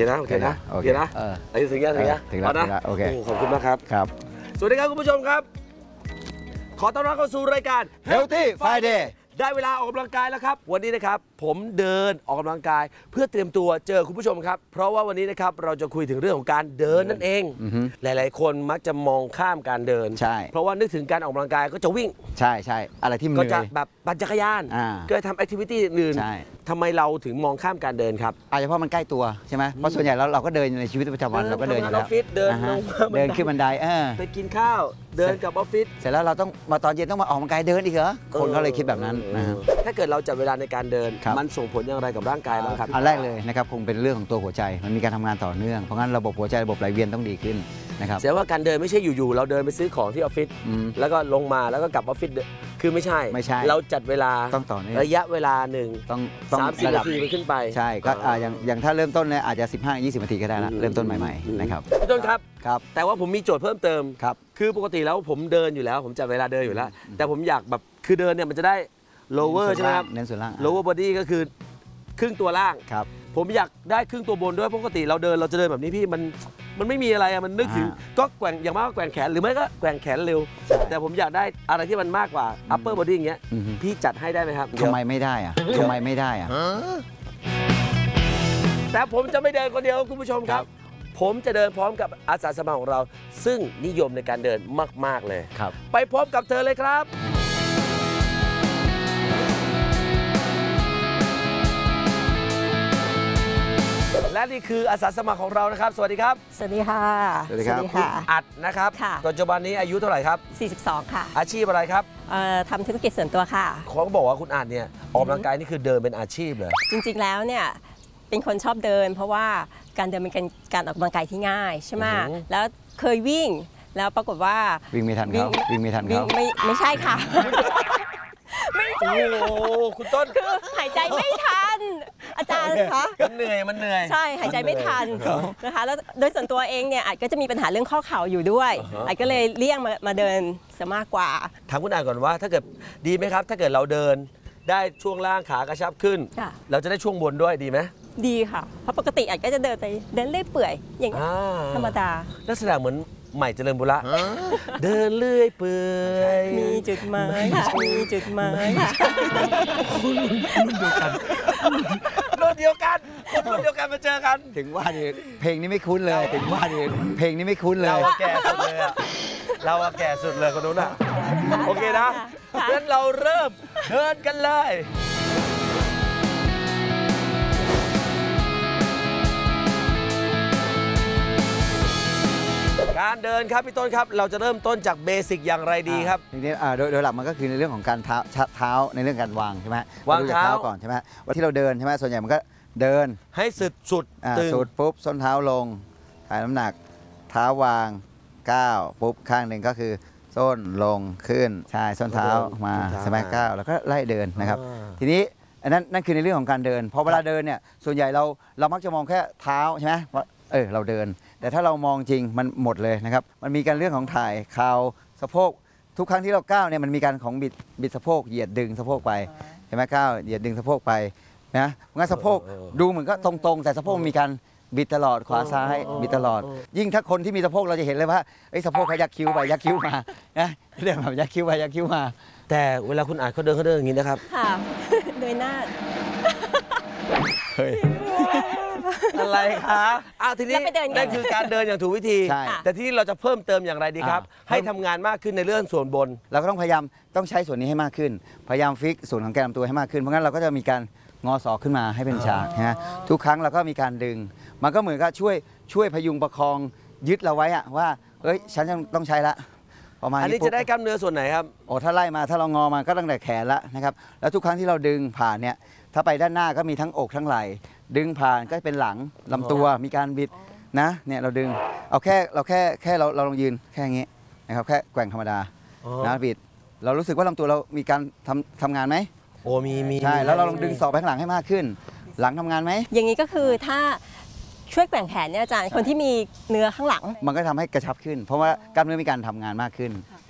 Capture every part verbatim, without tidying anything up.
นะโอเคนะโอเคนะไอ้ถึงยังถึงยังถึงแล้วนะโอเคขอบคุณมากครับครับสวัสดีครับคุณผู้ชมครับขอต้อนรับเข้าสู่รายการ Healthy Friday ได้เวลาออกกำลังกายแล้วครับวันนี้นะครับผมเดินออกกำลังกายเพื่อเตรียมตัวเจอคุณผู้ชมครับเพราะว่าวันนี้นะครับเราจะคุยถึงเรื่องของการเดินนั่นเองหลายๆคนมักจะมองข้ามการเดินใช่เพราะว่านึกถึงการออกกำลังกายก็จะวิ่งใช่ใช่อะไรที่มันก็จะแบบปั่นจักรยานก็ทำแอคทิวิตี้อื่นทำไมเราถึงมองข้ามการเดินครับอาจจะเพราะมันใกล้ตัวใช่ไหมเพราะส่วนใหญ่แล้วเราก็เดินในชีวิตประจำวันเราก็เดินอยู่แล้วเดินเดินขึ้นบันไดเออไปกินข้าวเดินกับออฟฟิศเสร็จแล้วเราต้องมาตอนเย็นต้องมาออกกำลังกายเดินอีกเหรอคนเขาเลยคิดแบบนั้นนะถ้าเกิดเราจัดเวลาในการเดินมันส่งผลอย่างไรกับร่างกายบ้างครับอันแรกเลยนะครับคงเป็นเรื่องของตัวหัวใจมันมีการทำงานต่อเนื่องเพราะงั้นระบบหัวใจระบบไหลเวียนต้องดีขึ้นนะครับแสดงว่าการเดินไม่ใช่อยู่ๆเราเดินไปซื้อของที่ออฟฟิศแล้วก็ลงมาแล้วก็กลับออฟฟิศคือไม่ใช่ไม่ใช่เราจัดเวลาต้องต่อเนื่องระยะเวลาหนึ่งต้องสามสิบนาทีขึ้นไปใช่ก็อย่างอย่างถ้าเริ่มต้นเนี่ยอาจจะสิบห้า ยี่สิบนาทีก็ได้นะเริ่มต้นใหม่ๆนะครับพี่ต้นครับครับแต่ว่าผมมีโจทย์เพิ่มเติมครับคือปกติแล้วผมเดินอยู่แล้วผมจัดเวลาเดินอยู่แล้วแต่ผมอยากแบบคือเดินเนี่ยมันจะได้ lower ใช่ไหมครับเน้นส่วนล่าง lower body ก็คือครึ่งตัวล่างครับผมอยากได้ครึ่งตัวบนด้วยปกติเราเดินเราจะเดินแบบนี้พี่มันมันไม่มีอะไรอะมันนึกถึงก็แกว่งอย่างมากก็แกว่งแขนหรือไม่ก็แกว่งแขนเร็วแต่ผมอยากได้อะไรที่มันมากกว่า upper body อย่างเงี้ยพี่จัดให้ได้ไหมครับทำไมไม่ได้อะทำไมไม่ได้อะแต่ผมจะไม่เดินคนเดียวคุณผู้ชมครับผมจะเดินพร้อมกับอาสาสมัครของเราซึ่งนิยมในการเดินมากๆเลยครับไปพบกับเธอเลยครับและนี่คืออาสาสมัครของเรานะครับสวัสดีครับสวัสดีค่ะสวัสดีครับคุณอัดนะครับปัจจุบันนี้อายุเท่าไหร่ครับสี่สิบสองค่ะอาชีพอะไรครับทำธุรกิจส่วนตัวค่ะเขาบอกว่าคุณอัดเนี่ยออกกำลังกายนี่คือเดินเป็นอาชีพเลยจริงๆแล้วเนี่ยเป็นคนชอบเดินเพราะว่าการเดินเป็นการออกกำลังกายที่ง่ายใช่ไหมแล้วเคยวิ่งแล้วปรากฏว่าวิ่งไม่ทันเขาวิ่งไม่ทันเขาไม่ไม่ใช่ค่ะไม่ใช่โอ้คุณต้นคือหายใจไม่ทันอาจารย์คะมันเหนื่อยมันเหนื่อยใช่หายใจไม่ทันนะคะแล้วโดยส่วนตัวเองเนี่ยอาจก็จะมีปัญหาเรื่องข้อเข่าอยู่ด้วยอาจก็เลยเลี่ยงมามาเดินซะมากกว่าถามคุณอ่านก่อนว่าถ้าเกิดดีไหมครับถ้าเกิดเราเดินได้ช่วงล่างขากระชับขึ้นเราจะได้ช่วงบนด้วยดีไหมดีค่ะเพราะปกติอาจก็จะเดินไปเดินเลื่อยเปื่อยอย่างนี้ธรรมดาลักษณะเหมือนใหม่เจริญบุระเดินเลื่อยเปื่อยมีจุดหมายมีจุดหมายรุ่นเดียวกันรุ่นเดียวกันรุ่นเดียวกันมาเจอกันถึงว่าดิเพลงนี้ไม่คุ้นเลยถึงว่าดิเพลงนี้ไม่คุ้นเลยเราแก่สุดเลยเราแก่สุดเลยคนนู้นอ่ะโอเคนะงั้นเราเริ่มเดินกันเลยการเดินครับพี่ต้นครับเราจะเริ่มต้นจากเบสิกอย่างไรดีครับทีนี้โดยโดยหลักมันก็คือในเรื่องของการเท้าเท้าในเรื่องการวางใช่ไหมวางเท้าก่อนใช่ไหมว่าที่เราเดินใช่ไหมส่วนใหญ่มันก็เดินให้สุดสุดสุดปุ๊บส้นเท้าลงถ่ายน้ำหนักเท้าวางก้าวปุ๊บข้างหนึ่งก็คือส้นลงขึ้นใช่ส้นเท้ามาใช่ไหมก้าวแล้วก็ไล่เดินนะครับทีนี้อันนั้นนั่นคือในเรื่องของการเดินพอเวลาเดินเนี่ยส่วนใหญ่เราเรามักจะมองแค่เท้าใช่ไหมว่าเออเราเดินแต่ถ้าเรามองจริงมันหมดเลยนะครับมันมีการเรื่องของถ่ายเข่าสะโพกทุกครั้งที่เราก้าวเนี่ยมันมีการของบิดบิดสะโพกเหยียดดึงสะโพกไปเห็นไหมก้าวเหยียดดึงสะโพกไปนะงั้นสะโพกดูเหมือนก็ตรงๆแต่สะโพกมีการบิดตลอดขวาซ้ายบิดตลอดยิ่งถ้าคนที่มีสะโพกเราจะเห็นเลยว่าไอ้สะโพกเขายักคิ้วไปยักคิ้วมานะเรื่องแบบยักคิ้วไปยักคิ้วมาแต่เวลาคุณอ่านเขาเดินเขาเดินอย่างนี้นะครับค่ะโดยหน้าเฮ้ยอะไรคะอ้าวทีนี้นั่นคือการเดินอย่างถูกวิธีแต่ที่เราจะเพิ่มเติมอย่างไรดีครับให้ทำงานมากขึ้นในเรื่องส่วนบนเราก็ต้องพยายามต้องใช้ส่วนนี้ให้มากขึ้นพยายามฟิกส่วนของแกนลำตัวให้มากขึ้นเพราะงั้นเราก็จะมีการงอศอกขึ้นมาให้เป็นฉากนะทุกครั้งเราก็มีการดึงมันก็เหมือนกับช่วยช่วยพยุงประคองยึดเราไว้อะว่าเอ้ยฉันต้องใช้ละประมาณนี้อันนี้จะได้กล้ามเนื้อส่วนไหนครับโอ้ถ้าไล่มาถ้าเรางอมาก็ตั้งแต่แขนละนะครับแล้วทุกครั้งที่เราดึงผ่านเนี่ยถ้าไปด้านหน้าก็มีทั้งอกทั้งไหล่ดึงผ่านก็เป็นหลังลำตัวมีการบิดนะเนี่ยเราดึงเอาแค่เราแค่แค่เราเราลองยืนแค่นี้นะครับแค่แกว่งธรรมดานะบิดเรารู้สึกว่าลำตัวเรามีการทำทำงานไหมโอ้มีมีใช่แล้วเราลองดึงศอกไปข้างหลังให้มากขึ้นหลังทำงานไหมอย่างนี้ก็คือถ้าช่วยแกว่งแขนเนี่ยอาจารย์คนที่มีเนื้อข้างหลังมันก็ทำให้กระชับขึ้นเพราะว่ากล้ามเนื้อมีการทำงานมากขึ้น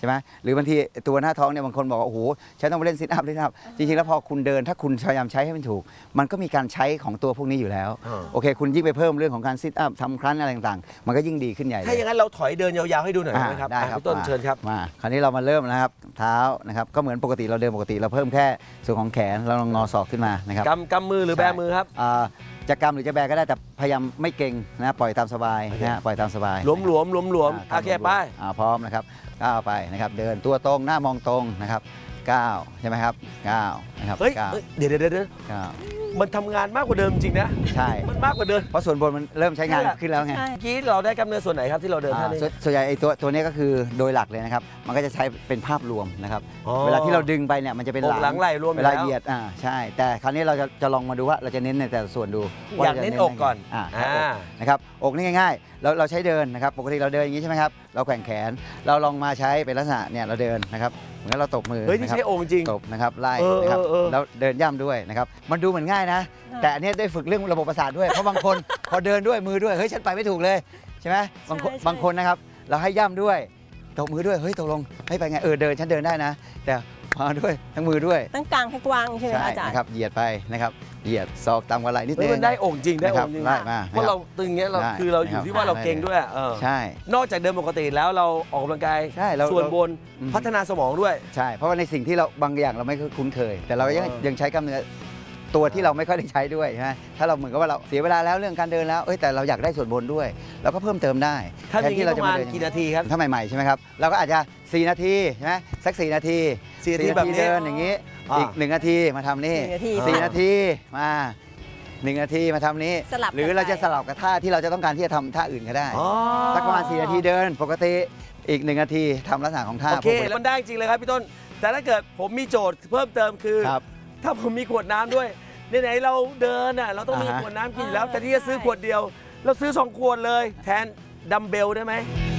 ใช่ไหมหรือบางทีตัวหน้าท้องเนี่ยบางคนบอกว่าโอ้โหฉันต้องไปเล่นซิทอัพซิทอัพจริงๆแล้วพอคุณเดินถ้าคุณพยายามใช้ให้มันถูกมันก็มีการใช้ของตัวพวกนี้อยู่แล้วโอเคคุณยิ่งไปเพิ่มเรื่องของการซิทอัพทำครั้นอะไรต่างๆมันก็ยิ่งดีขึ้นใหญ่เลยถ้าอย่างนั้นเราถอยเดินยาวๆให้ดูหน่อยได้ไหมครับได้ครับพี่ต้นเชิญครับมาคราวนี้เรามาเริ่มนะครับเท้านะครับก็เหมือนปกติเราเดินปกติเราเพิ่มแค่ส่วนของแขนเราลองงอศอกขึ้นมานะครับกำกำมือหรือแบมือครับอ่าจะกำหรือจะแบก็ได้แต่พยายามไม่เก่งนะปล่อยตามสบายนะฮะปล่อยตามสบายหลวมหลวมหลวมหลวมอ่าโอเคไปอ่าพร้อมนะครับก้าวไปนะครับเดินตัวตรงหน้ามองตรงนะครับก้าวใช่ไหมครับก้าวนะครับเฮ้ยก้าวเฮ้ยเดี๋ยวเดี๋ยวเดี๋ยวก้าวมันทำงานมากกว่าเดิมจริงนะใช่มันมากกว่าเดิมเพราะส่วนบนมันเริ่มใช้งานขึ้นแล้วไงใช่เมื่อกี้เราได้กล้ามเนื้อส่วนไหนครับที่เราเดินท่าอ่านี้ส่วนส่วนใหญ่ไอ้ตัวตัวนี้ก็คือโดยหลักเลยนะครับมันก็จะใช้เป็นภาพรวมนะครับอ๋อเวลาที่เราดึงไปเนี่ยมันจะเป็นอกหลังไหล่รวมอยู่เวลาแล้วเหยียดอ่าใช่ แต่คราวนี้เราจะจะลองมาดูว่าเราจะเน้นในแต่ละส่วนดูว่อยากรจะเน้นอกก่อนอ่าอ่านะครับอกนี่ง่ายๆเราเราใช้เดินนะครับปกติเราเดินอย่างนี้ใช่ไหมครับเราแกว่งแขนเราลองมาใช้เป็นลักษณะเนี่ยเราเดินนะครับเหมือนเราตบมือเฮ้ยนี่นะครับใช้องค์จริงตบนะครับไล่เออนะครับเออเออแล้วเดินย่ำด้วยนะครับมันดูเหมือนง่ายนะ แต่อันเนี้ยได้ฝึกเรื่องระบบประสาทด้วยเพราะบางคน พอเดินด้วยมือด้วยเฮ้ยฉันไปไม่ถูกเลยใช่ไหมบางคนใช่ใช่บางคนนะครับเราให้ย่ำด้วยตบมือด้วยเฮ้ยตกลงให้ไปไงเออเดินฉันเดินได้นะ แต่มาด้วยทั้งมือด้วยตั้งกลางให้กว้างใช่ไหมใช่อาจารย์นะครับเหยียดไปนะครับเหยียดศอกต่ำกว่าไหล่นิดเฮ้นึยงมันได้องค์จริงได้องค์จริงได้มาเพราะเราตึงเงี้ยเราได้คือเราอยู่ที่ว่าเราเก่งด้วยเออใช่นอกจากเดินปกติแล้วเราออกกำลังกายใช่เราส่วนบนอืมพัฒนาสมองด้วยใช่เพราะว่าในสิ่งที่เราบางอย่างเราไม่คุ้นเคย แต่เรายังเออยังใช้กล้ามเนื้อตัวที่เราไม่ค่อยได้ใช้ด้วยใช่ไหมถ้าเราเหมือนกับว่าเราเสียเวลาแล้วเรื่องการเดินแล้วเอ้ยแต่เราอยากได้ส่วนบนด้วยเราก็เพิ่มเติมได้ถ้าอย่างนี้เราประมาณกี่นาทีครับถ้าใหม่ๆใช่ไหมครับเราก็อาจจะสี่นาทีใช่ไหมสักสี่นาทีสี่นาทีแบบนี้เดินอย่างนี้อ่าอีกหนึ่งนาทีมาทำนี่หนึ่งนาทีสี่ค่ะนาทีมาหนึ่งนาทีมาทำนี้สลับกันหรือเราจะไปสลับกับท่าที่เราจะต้องการที่จะทำท่าอื่นก็ได้อ๋อสักประมาณสี่นาทีเดินปกติอีกหนึ่งนาทีทำลักษณะของท่าโอเคพวกมันได้จริงเลยครับพี่ต้น แต่ถ้าเกิดผมมีโจทย์เพิ่มเติมคือครับถ้าผมมีขวดน้ำด้วยไหนๆเราเดินอ่ะเราต้องมีอ่าฮะขวดน้ำกินอยู่แล้ว แต่ที่จะซื้อขวดเดียว เราซื้อสองขวดเลย แทนดัมเบลได้ไหม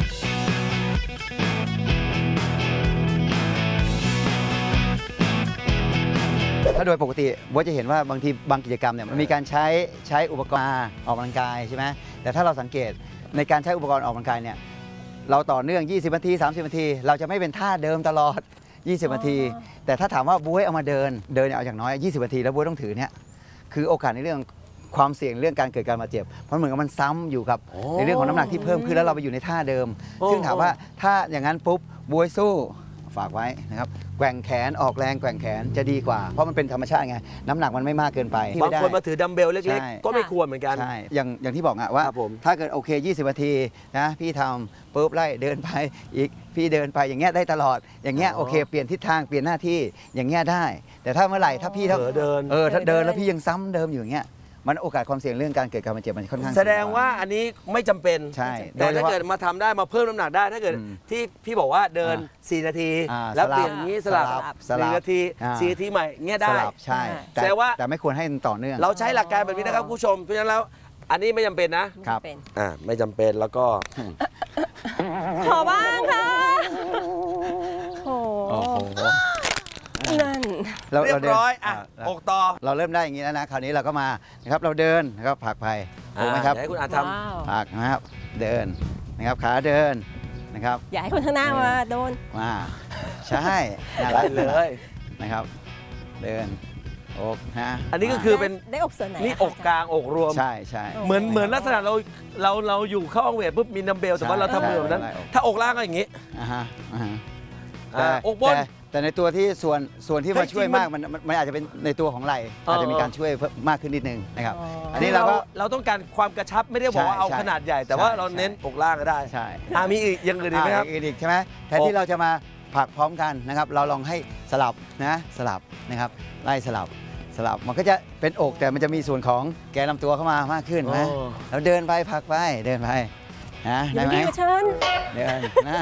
ถ้าโดยปกติว่าจะเห็นว่าบางทีบางกิจกรรมเนี่ยมันมีการใช้ใช้อุปกรณ์มาออกกำลังกายใช่ไหมแต่ถ้าเราสังเกตในการใช้อุปกรณ์ออกกำลังกายเนี่ยเราต่อเนื่องยี่สิบนาทีสามสิบนาทีเราจะไม่เป็นท่าเดิมตลอดยี่สิบนาที แต่ถ้าถามว่าบ๊วยเอามาเดินเดินเนี่ยเอาอย่างน้อยยี่สิบนาทีแล้วบ๊วยต้องถือเนี่ยคือโอกาสในเรื่องความเสี่ยงเรื่องการเกิดการบาดเจ็บเพราะเหมือนกับมันซ้ำอยู่กับโอ้ในเรื่องของน้ำหนักที่เพิ่มขึ้นแล้วเราไปอยู่ในท่าเดิมโอ้ซึ่งถามว่าถ้าอย่างนั้นปุ๊บบ๊วยสู้ฝากไว้นะครับแกว่งแขนออกแรงแกว่งแขนจะดีกว่าเพราะมันเป็นธรรมชาติไงน้ำหนักมันไม่มากเกินไปบางคนมาถือดัมเบลเล็กใช่ๆ ก็ไม่ควรเหมือนกันใช่อย่างอย่างที่บอกอะว่าครับผมถ้าเกิดโอเคยี่สิบนาทีนะพี่ทำปุ๊บไล่เดินไปอีกพี่เดินไปอย่างเงี้ยได้ตลอด อย่างเงี้ยอ๋อโอเคเปลี่ยนทิศทางเปลี่ยนหน้าที่อย่างเงี้ยได้ แต่ถ้าเมื่อไหร่ถ้าพี่เผลอเดินเออถ้าเดิเดินนแล้วพี่ยังซ้ำเดิมอยู่อย่างเงี้ยมันโอกาสความเสี่ยงเรื่องการเกิดการบาดเจ็บมันค่อนข้างแสดงว่าอันนี้ไม่จำเป็นใช่แต่ถ้าโดยฉพะเกิดมาทำได้มาเพิ่มน้ำหนักได้ถ้าเกิดอืมที่พี่บอกว่าเดินอ่าสี่ นาทีอ่าแล้วสลับเปลี่ยนอย่างนี้สลับสลับหนึ่งนาทีอ่าสี่นาทีใหม่เงี้ยสได้ลับใช่แสดงว่าแต่ไม่ควรให้ต่อเนื่องเราใช้หลักการแบบนี้นะครับคุณผู้ชมเพราะฉะนั้นแล้วอันนี้ไม่จำเป็นนะครับเป็นอ่าไม่จำเป็นแล้วก็ขอบ้างค่ะโอ้โอ้โหนั่นเราเรียเราบเดินร้อยอ่ะาอกต่อเราเริ่มได้อย่างนี้แล้วนะคราวนี้เราก็มานะครับเราเดินนะครับผลักไปถูกไหมครับอ่าเดี๋ยวให้คุณอาทว้าวผลักนะครับเดินนะครับขาเดินนะครับอย่าให้คนข้างหน้ามาโดนมาใช่น่าำรัได้กเลยนะครับ เดินอกนะอันนี้ก็คือเป็นได้อกส่วนไหนนี่ะอกกลางอกรวมใช่ใช่เหมือนเหมือนลักษณะเราเราเราอยู่เข้าห้องเวทปุ๊บมีดัมเบลแต่ว่าเราทำมือแบบนั้นใช่ถ้าอกล่างก็อย่างนี้อ่าฮะอ่าฮะอ่าแต่อกบนแต่แต่ในตัวที่ส่วนส่วนที่เฮ้มาย ช่วยจริงมันมากมันมันมันอาจจะเป็นในตัวของไหล่เอออาจจะมีการช่วยเพิ่มมากขึ้นนิดนึงนะครับอ๋ออัอันนี้เราก็เราต้องการความกระชับไม่ได้บอกว่าใช่เอาใช่ขนาดใหญ่ แต่ว่าใช่เราใช่เน้นอกล่างก็ได้ใช่อ่ามีอีกอย่างอื่นอีกไหมครับอ่าอีกอีกใช่ไหมแทนที่เราจะมาผลักพร้อมกันนะครับ เราลองให้สลับนะสลับนะครับไล่สลับสลับมันก็จะเป็นอกแต่มันจะมีส่วนของแกนลำตัวเข้ามามากขึ้นนะอ๋อเราเดินไปผลักไปเดินไปนะอย่าได้ไหมมากินกับฉันเดินนะ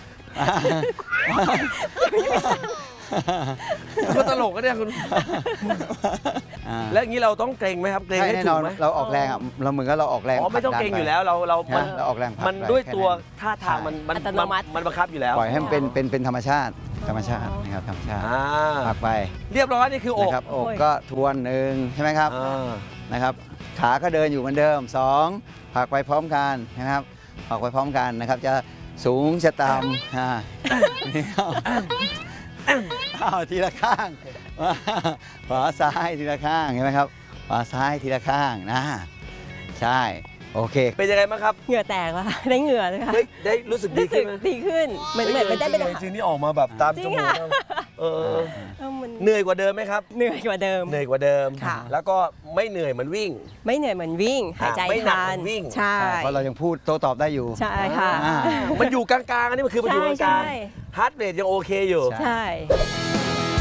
ก็ตลกก็เนี่ยคุณอ่าแล้วอย่างนี้เราต้องเกรงไหมครับเกรงใช่ให้แน่ถูนอก นไหมเราออกแรงอ่ะเราเหมือนกับเราออกแรงอ๋อไม่ต้องผลัเกรงดันอยู่ไปแล้วเราเรา มันนะเราออกแรงผลักมันไปด้วยแค่ตัวนั้นท่าทางมันมันอัตโนมัติมันบังคับอยู่แล้วปล่อยให้มันเป็นเป็นเป็นธรรมชาติธรรมชาตินะครับธรรมชาติอ่าผลักไปเรียบร้อยนี่คืออกนะครับอกโอ้ยก็ทวนหนึ่งใช่ไหมครับอ่านะครับขาก็เดินอยู่เหมือนเดิมสองผลักไปพร้อมกันนะครับผลักไปพร้อมกันนะครับจะสูงจะต่ำอ่านี่เอาเอาทีละข้างขวาซ้ายทีละข้างเห็นไหมครับขวาซ้ายทีละข้างนะใช่โอเคเป็นยังไงบ้างครับเหงื่อแตกว่ะได้เหงื่อเลยค่ะเฮ้ยได้รู้สึกดีรู้สึขึ้กนไหมดีขึ้นเหมือนเหมือนไม่ได้ไปจริงๆจริงๆนี่ออกมาแบบตามจริจงมูกค่ะเออเออมันเหนื่อยกว่าเดิมไหมครับเหนื่อยกว่าเดิมเหนื่อยกว่าเดิมค่ะแล้วก็ไม่เหนื่อยเหมือนวิ่งไม่เหนื่อยเหมือนวิ่งหายใจไม่หนักทัเหมืนอนวิ่งใช่เพราะเรายังพูดโต้ตอบได้อยู่ใช่ค่ะอ่ามันอยู่กลางๆอันนี้มันคือมันอยู่กใช่ลางใช่ๆฮาร์ดเรทยังโอเคอยู่ใช่ใช่